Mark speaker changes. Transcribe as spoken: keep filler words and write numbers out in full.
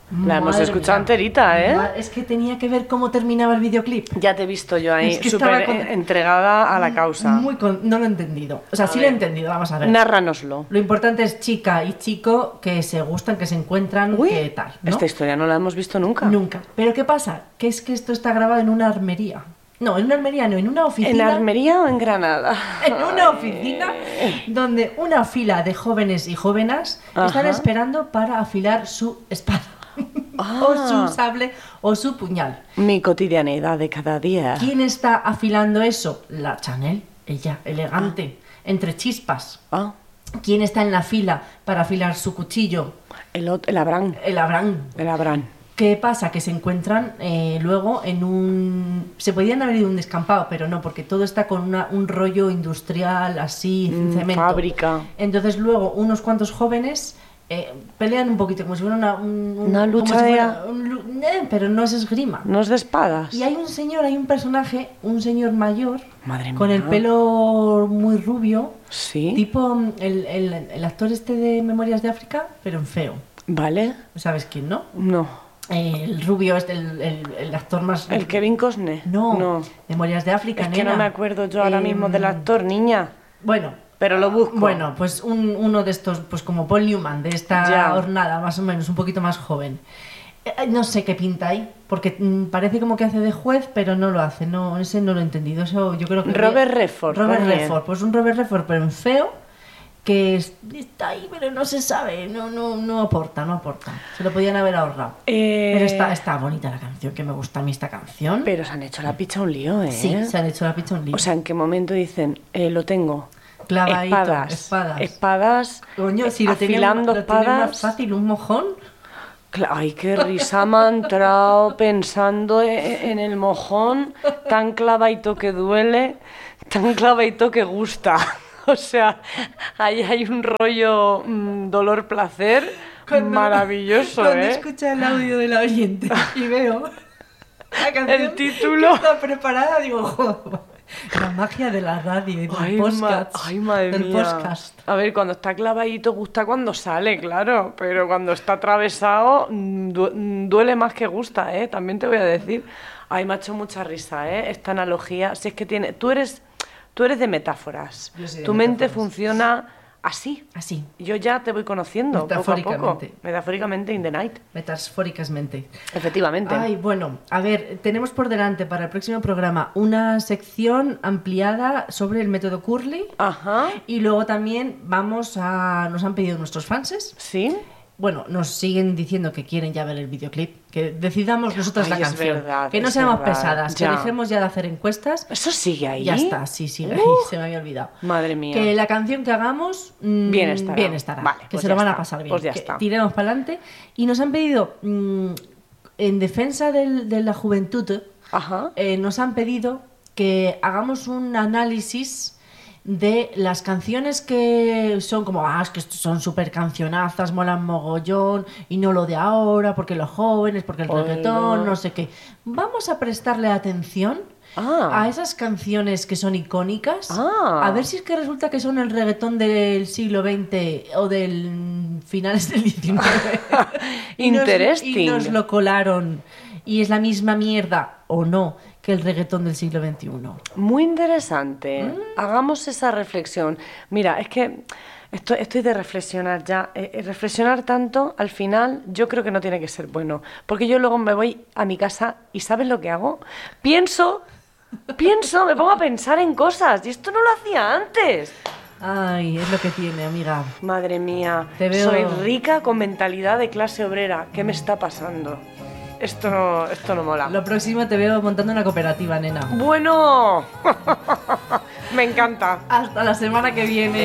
Speaker 1: La hemos
Speaker 2: Madre
Speaker 1: escuchado
Speaker 2: mía.
Speaker 1: enterita, ¿eh?
Speaker 2: Ma- Es que tenía que ver cómo terminaba el videoclip.
Speaker 1: Ya te he visto yo ahí,
Speaker 2: Es que
Speaker 1: súper
Speaker 2: estaba con-
Speaker 1: entregada a la causa.
Speaker 2: Muy con- No lo he entendido. O sea,
Speaker 1: A
Speaker 2: sí
Speaker 1: ver.
Speaker 2: lo he entendido, vamos a ver.
Speaker 1: Nárranoslo.
Speaker 2: Lo importante es chica y chico que se gustan, que se encuentran,
Speaker 1: Uy,
Speaker 2: que tal, ¿no?
Speaker 1: esta historia no la hemos visto nunca.
Speaker 2: Nunca. Pero ¿qué pasa? Que es que esto está grabado en una armería. No, en una armería no, en una oficina.
Speaker 1: ¿En Almería o en Granada?
Speaker 2: En una oficina donde una fila de jóvenes y jóvenes están
Speaker 1: Ajá.
Speaker 2: esperando para afilar su espada.
Speaker 1: Ah.
Speaker 2: O su sable o su puñal.
Speaker 1: Mi cotidianidad de cada día.
Speaker 2: ¿Quién está afilando eso? La Chanel, ella, elegante, entre chispas.
Speaker 1: Ah,
Speaker 2: ¿Quién está en la fila para afilar su cuchillo?
Speaker 1: el, ot- el Abraham.
Speaker 2: El Abraham.
Speaker 1: El Abraham.
Speaker 2: ¿Qué pasa? Que se encuentran eh, luego en un... Se podían haber ido a un descampado, pero no, porque todo está con una- un rollo industrial, así,
Speaker 1: Mm,
Speaker 2: cemento.
Speaker 1: fábrica.
Speaker 2: Entonces luego unos cuantos jóvenes eh, pelean un poquito, como si fuera una... un- un-
Speaker 1: Una
Speaker 2: como
Speaker 1: lucha
Speaker 2: si
Speaker 1: de-
Speaker 2: fuera un lu- eh, pero no es esgrima.
Speaker 1: ¿No es de espadas?
Speaker 2: Y hay un señor, hay un personaje, un señor mayor,
Speaker 1: Madre
Speaker 2: con
Speaker 1: mía.
Speaker 2: el pelo muy rubio,
Speaker 1: Sí.
Speaker 2: tipo mm, el, el, el actor este de Memorias de África, pero en feo.
Speaker 1: ¿Vale?
Speaker 2: ¿Sabes quién, no?
Speaker 1: No.
Speaker 2: Eh, el rubio es el, el, el actor más...
Speaker 1: ¿El Kevin Costner?
Speaker 2: No,
Speaker 1: No.
Speaker 2: Memorias de África,
Speaker 1: Es que no
Speaker 2: nena.
Speaker 1: me acuerdo yo ahora
Speaker 2: Em,
Speaker 1: mismo del actor, niña.
Speaker 2: Bueno,
Speaker 1: Pero lo busco.
Speaker 2: bueno, pues un- uno de estos, pues como Paul Newman, de esta
Speaker 1: Ya.
Speaker 2: hornada, más o menos, un poquito más joven. Eh, No sé qué pinta ahí, porque mm, parece como que hace de juez, pero no lo hace. No, ese no lo he entendido. Eso yo creo que...
Speaker 1: Robert Redford,
Speaker 2: Robert
Speaker 1: ponle.
Speaker 2: Redford, pues un Robert Redford, pero en feo, que es- está ahí, pero no se sabe, no, no, no aporta, no aporta. Se lo podían haber ahorrado.
Speaker 1: Eh,
Speaker 2: Pero está, está bonita la canción, que me gusta a mí esta canción.
Speaker 1: Pero se han hecho la picha un lío, ¿eh?
Speaker 2: Sí, se han hecho la picha un lío.
Speaker 1: O sea, ¿en qué momento dicen, eh, lo tengo?
Speaker 2: Clavadito,
Speaker 1: espadas.
Speaker 2: espadas.
Speaker 1: Espadas.
Speaker 2: Coño, si lo tenía,
Speaker 1: afilando
Speaker 2: lo tenía más
Speaker 1: espadas.
Speaker 2: fácil, un mojón.
Speaker 1: Cla- Ay, qué risa me ha entrado pensando e- en el mojón, tan clavadito que duele, tan clavadito que gusta. O sea, ahí hay un rollo mm, dolor-placer maravilloso,
Speaker 2: Cuando
Speaker 1: ¿eh?
Speaker 2: escucha el audio del oyente y veo la canción
Speaker 1: El título.
Speaker 2: que está preparada, digo, "Jo, la magia de la radio y del
Speaker 1: Ay, ma-
Speaker 2: podcast.
Speaker 1: ay, madre
Speaker 2: del
Speaker 1: mía.
Speaker 2: podcast.
Speaker 1: A ver, cuando está clavadito gusta cuando sale, claro, pero cuando está atravesado mm, du- mm, duele más que gusta, ¿eh? También te voy a decir. Ay, me ha hecho mucha risa, ¿eh? Esta analogía, si es que tiene... Tú eres, tú eres de metáforas.
Speaker 2: Yo soy de
Speaker 1: Tu mente
Speaker 2: metáforas.
Speaker 1: funciona así.
Speaker 2: Así,
Speaker 1: Yo ya te voy conociendo, poco a poco.
Speaker 2: Metafóricamente.
Speaker 1: Metafóricamente in the night.
Speaker 2: metafóricamente.
Speaker 1: Efectivamente.
Speaker 2: Ay, bueno, a ver, tenemos por delante para el próximo programa una sección ampliada sobre el método Curly.
Speaker 1: Ajá.
Speaker 2: Y luego también vamos a... Nos han pedido nuestros fanses.
Speaker 1: ¿Sí?
Speaker 2: Bueno, nos siguen diciendo que quieren ya ver el videoclip. Que decidamos nosotras
Speaker 1: Ay,
Speaker 2: la
Speaker 1: es
Speaker 2: canción.
Speaker 1: verdad,
Speaker 2: que no
Speaker 1: es
Speaker 2: seamos
Speaker 1: verdad,
Speaker 2: pesadas.
Speaker 1: ya.
Speaker 2: Que dejemos ya de hacer encuestas.
Speaker 1: ¿Eso sigue ahí?
Speaker 2: Ya está, sí, sí.
Speaker 1: Uh.
Speaker 2: Se me había olvidado.
Speaker 1: Madre mía.
Speaker 2: Que la canción que hagamos mm,
Speaker 1: Bien estará.
Speaker 2: bien estará,
Speaker 1: Vale,
Speaker 2: que
Speaker 1: pues
Speaker 2: se
Speaker 1: ya
Speaker 2: lo van a
Speaker 1: está,
Speaker 2: pasar bien.
Speaker 1: pues ya
Speaker 2: que
Speaker 1: está.
Speaker 2: tiremos para adelante. Y nos han pedido, mm, en defensa del- de la juventud,
Speaker 1: Ajá.
Speaker 2: eh, nos han pedido que hagamos un análisis de las canciones que son como, ah, es que estos son súper cancionazas, molan mogollón, y no lo de ahora, porque los jóvenes, porque el
Speaker 1: Hola.
Speaker 2: reggaetón, no sé qué. Vamos a prestarle atención
Speaker 1: Ah.
Speaker 2: a esas canciones que son icónicas,
Speaker 1: Ah.
Speaker 2: a ver si es que resulta que son el reggaetón del siglo veinte o del finales del diecinueve. Y nos-
Speaker 1: Interesting.
Speaker 2: Y nos lo colaron. Y es la misma mierda, o no, que el reggaetón del siglo veintiuno.
Speaker 1: Muy interesante.
Speaker 2: Mm.
Speaker 1: Hagamos esa reflexión. Mira, es que estoy, estoy de reflexionar ya. Eh, eh, reflexionar tanto, al final, yo creo que no tiene que ser bueno. Porque yo luego me voy a mi casa y ¿sabes lo que hago? Pienso, pienso, me pongo a pensar en cosas. Y esto no lo hacía antes.
Speaker 2: Ay, es lo que tiene, amiga.
Speaker 1: Madre mía,
Speaker 2: Te veo-
Speaker 1: soy rica con mentalidad de clase obrera. ¿Qué me está pasando? Esto no, esto no mola.
Speaker 2: Lo próximo te veo montando una cooperativa, nena.
Speaker 1: Bueno, me encanta.
Speaker 2: Hasta la semana que viene.